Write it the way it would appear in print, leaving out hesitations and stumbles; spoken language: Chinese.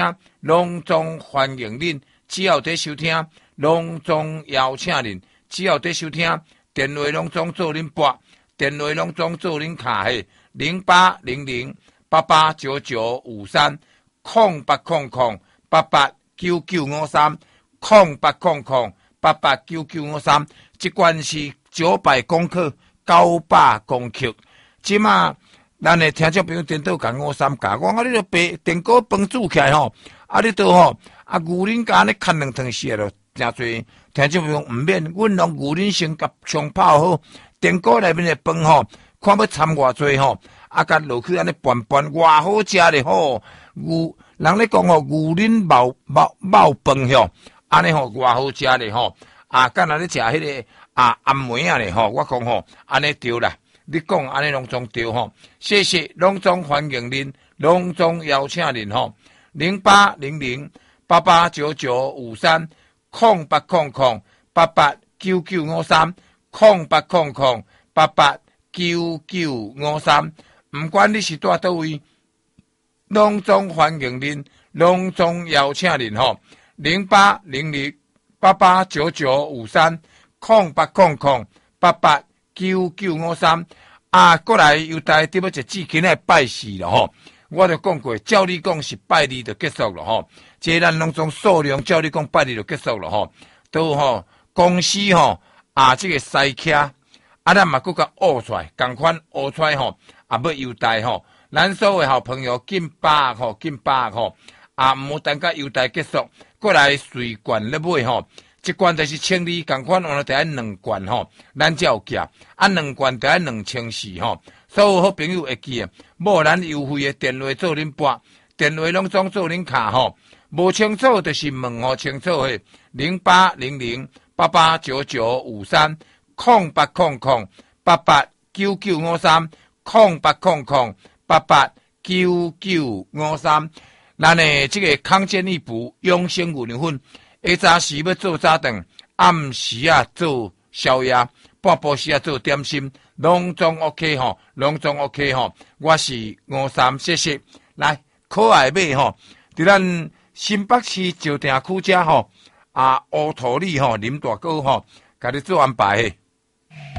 隆重欢迎恁，只要在收听，隆重邀请恁，只要在收听，电话隆重做恁拨，电话隆重做恁卡嘿，0800889953，0800889953，这关是900公克900公克，即马。咱的听众朋友颠倒讲53加，我讲你著白电锅饭煮起来吼，你都吼牛奶甲你砍2汤匙咯，真侪听众朋友毋免，阮用牛奶先甲冲泡好，电锅内面的饭吼，看要掺偌济吼，甲落去安尼拌拌，偌好食咧吼，人咧讲吼牛奶冒饭吼，安尼吼偌好食咧吼，敢若咧食迄个暗梅啊咧吼，我讲吼安尼对啦。你讲安尼隆重对吼，谢谢隆重欢迎您，隆重邀请您吼，0800889953，0800889953，不管你是住倒位，隆重欢迎您，隆重邀请您吼，0800889953，0800889953。过来犹太伫要一节今仔拜四了吼，我就讲过，照你讲是拜二就结束了吼，这咱拢总数量照你讲拜二就结束了吼，都吼公司吼这个塞车，咱嘛搁甲乌出来，共款乌出来吼，要犹太吼，咱所有好朋友紧把握吼，毋好等甲犹太结束，过来随罐咧买吼。一罐就是1200，共款换得2罐吼，咱才有价。2罐得2400吼。所有好朋友会记啊，无咱优惠的电话做恁拨，电话拢总做恁卡吼。无清楚就是问吼清楚嘿，0800889953，0800889953，咱的这个康健益补养生牛奶粉。下早时要做早顿，暗时做宵夜，半晡时做点心，拢总 OK 吼，拢总 OK 吼。我是53，谢谢。来，可爱买吼，伫咱新北市石碇区遮吼，乌土里吼，林大哥吼，甲你做安排嘿。